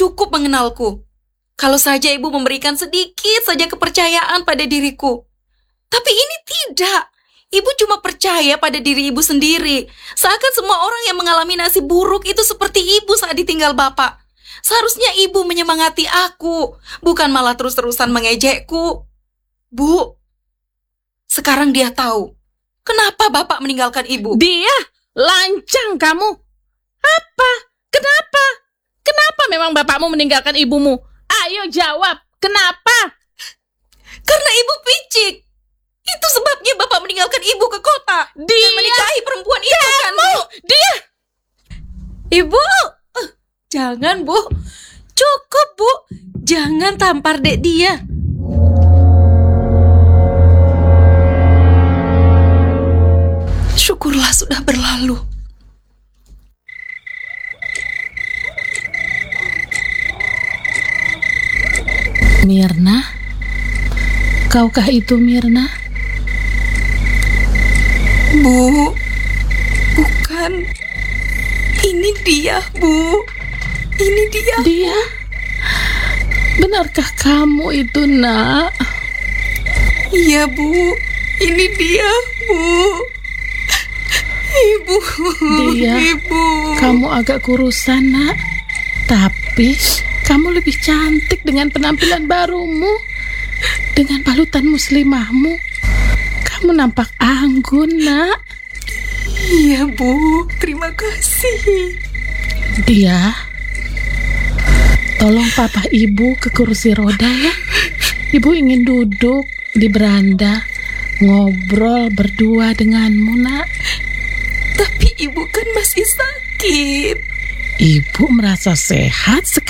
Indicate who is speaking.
Speaker 1: cukup mengenalku. Kalau saja ibu memberikan sedikit saja kepercayaan pada diriku. Tapi ini tidak. Ibu cuma percaya pada diri ibu sendiri. Seakan semua orang yang mengalami nasib buruk itu seperti ibu saat ditinggal bapak. Seharusnya ibu menyemangati aku, bukan malah terus-terusan mengejekku. Bu, sekarang dia tahu kenapa bapak meninggalkan ibu.
Speaker 2: Dia, lancang kamu. Apa? Kenapa? Kenapa memang bapakmu meninggalkan ibumu? Ayo jawab, kenapa?
Speaker 1: Karena ibu picik. Itu sebabnya bapak meninggalkan ibu ke kota dan menikahi perempuan itu kan, Bu?
Speaker 2: Dia!
Speaker 1: Ibu, jangan, Bu. Cukup, Bu. Jangan tampar dek dia. Syukurlah sudah berlalu.
Speaker 2: Mirna? Kaukah itu Mirna?
Speaker 1: Bu, bukan. Ini dia, Bu. Ini dia.
Speaker 2: Dia? Benarkah kamu itu, Nak?
Speaker 1: Iya, Bu. Ini dia, Bu. Ibu.
Speaker 2: Dia?
Speaker 1: Ibu.
Speaker 2: Kamu agak kurusan, Nak. Tapi kamu lebih cantik dengan penampilan barumu. Dengan balutan muslimahmu. Kamu nampak anggun, Nak.
Speaker 1: Iya, Bu. Terima kasih.
Speaker 2: Dia, tolong papa ibu ke kursi roda ya. Ibu ingin duduk di beranda, ngobrol berdua denganmu, Nak.
Speaker 1: Tapi ibu kan masih sakit.
Speaker 2: Ibu merasa sehat sekali.